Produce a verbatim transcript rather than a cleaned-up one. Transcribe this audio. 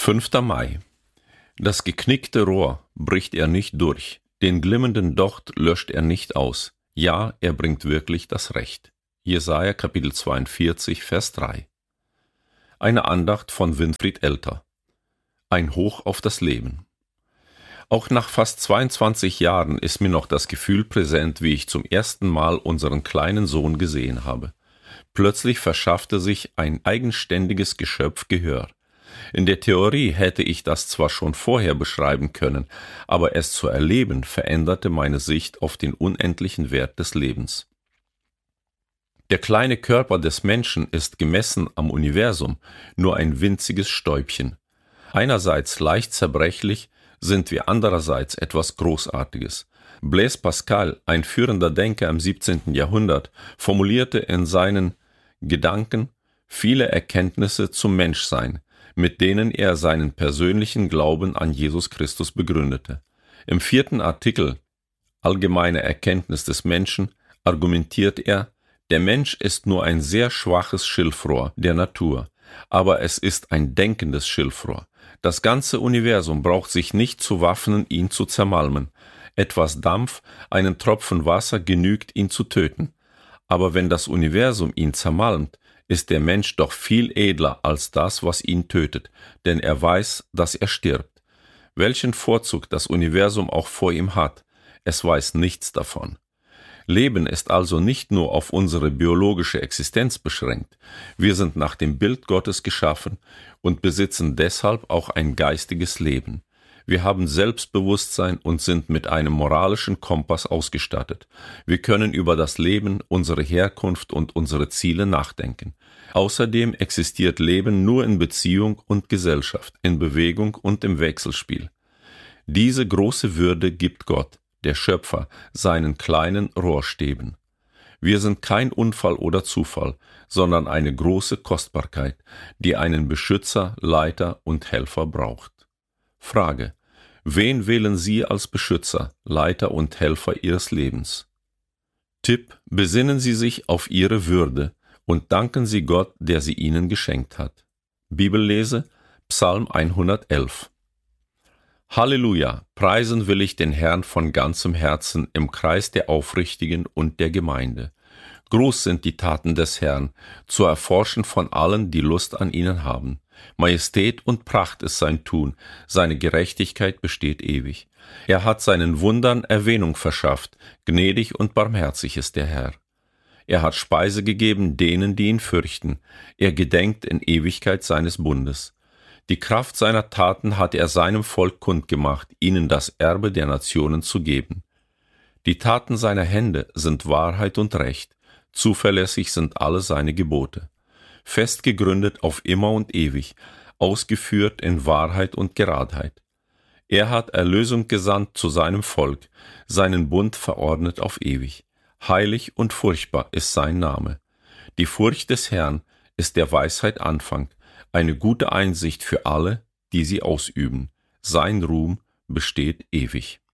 fünfter Mai. Das geknickte Rohr bricht er nicht durch, den glimmenden Docht löscht er nicht aus. Ja, er bringt wirklich das Recht. Jesaja Kapitel zweiundvierzig, Vers drei. Eine Andacht von Winfried Elter. Ein Hoch auf das Leben. Auch nach fast zweiundzwanzig Jahren ist mir noch das Gefühl präsent, wie ich zum ersten Mal unseren kleinen Sohn gesehen habe. Plötzlich verschaffte sich ein eigenständiges Geschöpf Gehör. In der Theorie hätte ich das zwar schon vorher beschreiben können, aber es zu erleben veränderte meine Sicht auf den unendlichen Wert des Lebens. Der kleine Körper des Menschen ist gemessen am Universum nur ein winziges Stäubchen. Einerseits leicht zerbrechlich, sind wir andererseits etwas Großartiges. Blaise Pascal, ein führender Denker im siebzehnten Jahrhundert, formulierte in seinen Gedanken viele Erkenntnisse zum Menschsein, mit denen er seinen persönlichen Glauben an Jesus Christus begründete. Im vierten Artikel Allgemeine Erkenntnis des Menschen argumentiert er, der Mensch ist nur ein sehr schwaches Schilfrohr der Natur, aber es ist ein denkendes Schilfrohr. Das ganze Universum braucht sich nicht zu waffnen, ihn zu zermalmen. Etwas Dampf, einen Tropfen Wasser genügt, ihn zu töten. Aber wenn das Universum ihn zermalmt, ist der Mensch doch viel edler als das, was ihn tötet, denn er weiß, dass er stirbt. Welchen Vorzug das Universum auch vor ihm hat, es weiß nichts davon. Leben ist also nicht nur auf unsere biologische Existenz beschränkt. Wir sind nach dem Bild Gottes geschaffen und besitzen deshalb auch ein geistiges Leben. Wir haben Selbstbewusstsein und sind mit einem moralischen Kompass ausgestattet. Wir können über das Leben, unsere Herkunft und unsere Ziele nachdenken. Außerdem existiert Leben nur in Beziehung und Gesellschaft, in Bewegung und im Wechselspiel. Diese große Würde gibt Gott, der Schöpfer, seinen kleinen Rohrstäben. Wir sind kein Unfall oder Zufall, sondern eine große Kostbarkeit, die einen Beschützer, Leiter und Helfer braucht. Frage: Wen wählen Sie als Beschützer, Leiter und Helfer Ihres Lebens? Tipp: Besinnen Sie sich auf Ihre Würde und danken Sie Gott, der sie Ihnen geschenkt hat. Bibellese: Psalm hundertelf. Halleluja, preisen will ich den Herrn von ganzem Herzen im Kreis der Aufrichtigen und der Gemeinde. Groß sind die Taten des Herrn, zu erforschen von allen, die Lust an ihnen haben. Majestät und Pracht ist sein Tun, seine Gerechtigkeit besteht ewig. Er hat seinen Wundern Erwähnung verschafft, gnädig und barmherzig ist der Herr. Er hat Speise gegeben denen, die ihn fürchten, er gedenkt in Ewigkeit seines Bundes. Die Kraft seiner Taten hat er seinem Volk kundgemacht, ihnen das Erbe der Nationen zu geben. Die Taten seiner Hände sind Wahrheit und Recht, zuverlässig sind alle seine Gebote. Fest gegründet auf immer und ewig, ausgeführt in Wahrheit und Geradheit. Er hat Erlösung gesandt zu seinem Volk, seinen Bund verordnet auf ewig. Heilig und furchtbar ist sein Name. Die Furcht des Herrn ist der Weisheit Anfang, eine gute Einsicht für alle, die sie ausüben. Sein Ruhm besteht ewig.